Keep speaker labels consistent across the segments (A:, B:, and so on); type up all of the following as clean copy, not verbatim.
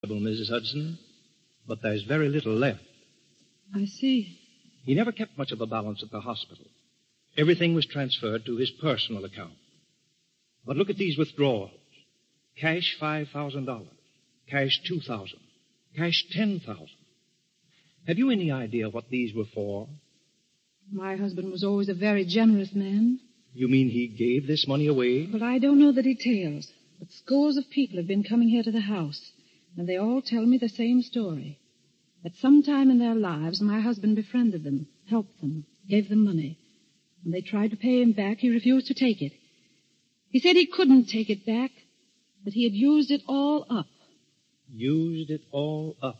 A: Mrs. Hudson, but there's very little left.
B: I see.
A: He never kept much of a balance at the hospital. Everything was transferred to his personal account. But look at these withdrawals. Cash $5,000. Cash $2,000. Cash $10,000. Have you any idea what these were for?
B: My husband was always a very generous man.
A: You mean he gave this money away?
B: Well, I don't know the details, but scores of people have been coming here to the house, and they all tell me the same story. At some time in their lives, my husband befriended them, helped them, gave them money. When they tried to pay him back, he refused to take it. He said he couldn't take it back, that he had used it all up.
A: Used it all up?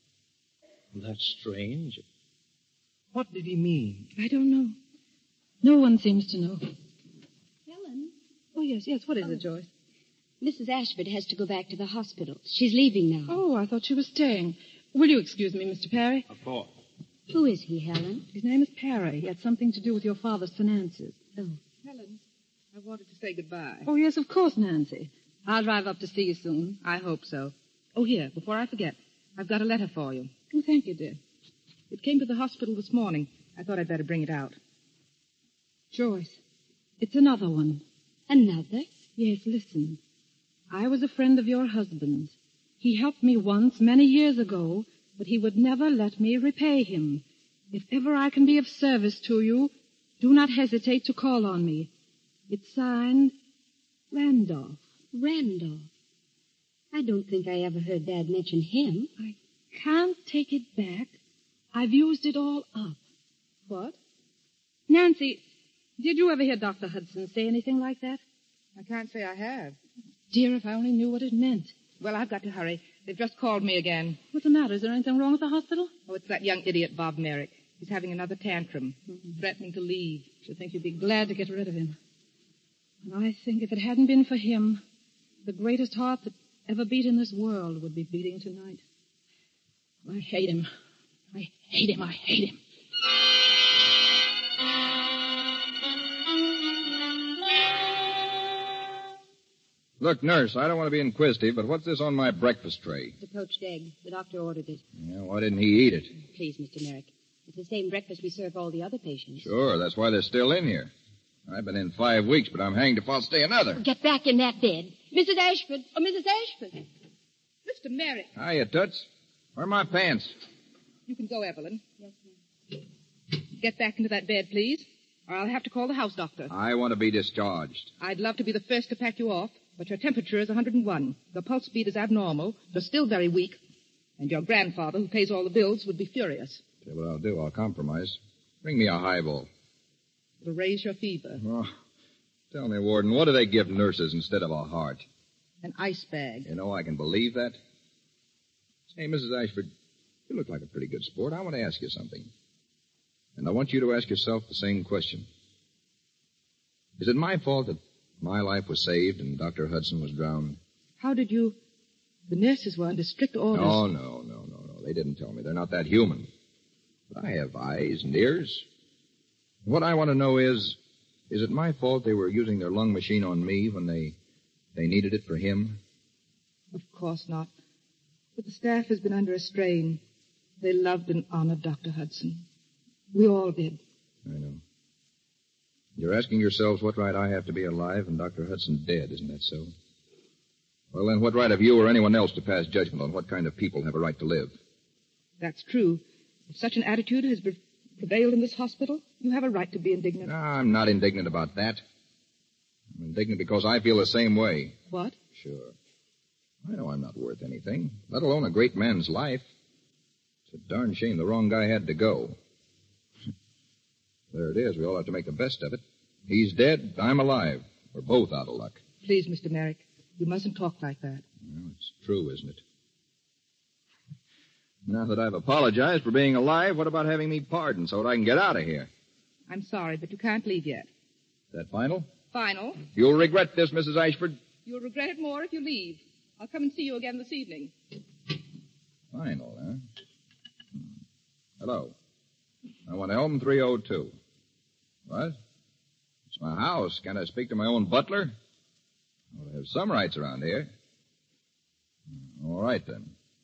A: That's strange. What did he mean?
B: I don't know. No one seems to know.
C: Helen?
B: Oh, yes. What is it, Joyce?
C: Mrs. Ashford has to go back to the hospital. She's leaving now.
B: Oh, I thought she was staying. Will you excuse me, Mr. Perry?
A: Of course.
C: Who is he, Helen?
B: His name is Perry. He had something to do with your father's finances.
C: Oh.
D: Helen, I wanted to say goodbye.
B: Oh, yes, of course, Nancy.
D: I'll drive up to see you soon. I hope so. Oh, here, before I forget, I've got a letter for you.
B: Oh, thank you, dear.
D: It came to the hospital this morning. I thought I'd better bring it out.
B: Joyce, it's another one.
C: Another?
B: Yes, listen. I was a friend of your husband's. He helped me once, many years ago, but he would never let me repay him. If ever I can be of service to you, do not hesitate to call on me. It's signed Randolph.
C: Randolph. I don't think I ever heard Dad mention him.
B: I can't take it back. I've used it all up.
D: What?
B: Nancy, did you ever hear Dr. Hudson say anything like that?
D: I can't say I have.
B: Dear, if I only knew what it meant.
D: Well, I've got to hurry. They've just called me again.
B: What's the matter? Is there anything wrong at the hospital?
D: Oh, it's that young idiot, Bob Merrick. He's having another tantrum, threatening to leave.
B: Should think you'd be glad to get rid of him. And I think if it hadn't been for him, the greatest heart that ever beat in this world would be beating tonight. I hate him. I hate him. I hate him.
E: Look, nurse, I don't want to be inquisitive, but what's this on my breakfast tray?
C: It's a poached egg. The doctor ordered it.
E: Yeah, why didn't he eat it?
C: Please, Mr. Merrick. It's the same breakfast we serve all the other patients.
E: Sure, that's why they're still in here. I've been in 5 weeks, but I'm hanged if I'll stay another.
C: Get back in that bed. Mrs. Ashford. Oh, Mrs. Ashford.
D: Mr. Merrick.
E: Hiya, Toots. Where are my pants?
D: You can go, Evelyn.
C: Yes, ma'am.
D: Get back into that bed, please, or I'll have to call the house doctor.
E: I want to be discharged.
D: I'd love to be the first to pack you off, but your temperature is 101. Your pulse beat is abnormal. You're still very weak. And your grandfather, who pays all the bills, would be furious.
E: Tell you what I'll do. I'll compromise. Bring me a highball.
D: It'll raise your fever.
E: Oh, tell me, Warden, what do they give nurses instead of a heart?
D: An ice bag.
E: You know, I can believe that. Say, Mrs. Ashford, you look like a pretty good sport. I want to ask you something. And I want you to ask yourself the same question. Is it my fault that my life was saved and Dr. Hudson was drowned?
D: How did you... The nurses were under strict orders.
E: No. They didn't tell me. They're not that human. But I have eyes and ears. What I want to know is it my fault they were using their lung machine on me when they needed it for him?
D: Of course not. But the staff has been under a strain. They loved and honored Dr. Hudson. We all did.
E: I know. You're asking yourselves what right I have to be alive and Dr. Hudson dead, isn't that so? Well, then what right have you or anyone else to pass judgment on what kind of people have a right to live?
D: That's true. If such an attitude has prevailed in this hospital, you have a right to be indignant.
E: No, I'm not indignant about that. I'm indignant because I feel the same way.
D: What?
E: Sure. I know I'm not worth anything, let alone a great man's life. It's a darn shame the wrong guy had to go. There it is. We all have to make the best of it. He's dead. I'm alive. We're both out of luck.
D: Please, Mr. Merrick, you mustn't talk like that.
E: Well, it's true, isn't it? Now that I've apologized for being alive, what about having me pardoned so that I can get out of here?
D: I'm sorry, but you can't leave yet.
E: Is that final?
D: Final.
E: You'll regret this, Mrs. Ashford.
D: You'll regret it more if you leave. I'll come and see you again this evening.
E: Final, huh? Hello. I want Elm 302. What? It's my house. Can't I speak to my own butler? Well, I have some rights around here. All right, then.